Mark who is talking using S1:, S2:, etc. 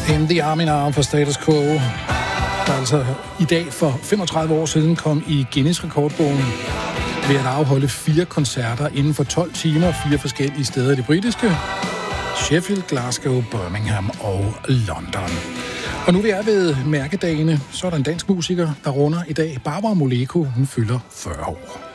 S1: In the Army Now for Status Quo, der altså i dag for 35 år siden kom i Guinness rekordbogen ved at afholde 4 koncerter inden for 12 timer, 4 forskellige steder i det britiske: Sheffield, Glasgow, Birmingham og London. Og nu vi er ved mærkedagene, så er der en dansk musiker, der runder i dag. Barbara Moleko, hun fylder 40 år.